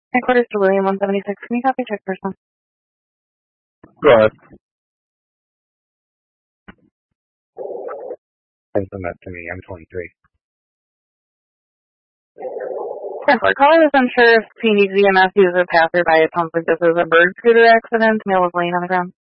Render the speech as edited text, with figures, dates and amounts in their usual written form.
Headquarters to William 176. Can you copy check person? Go ahead. Send that to me. I'm 23. Our caller was unsure if he needs EMS. He was a passerby. It sounds like this is a bird scooter accident. Male was laying on the ground.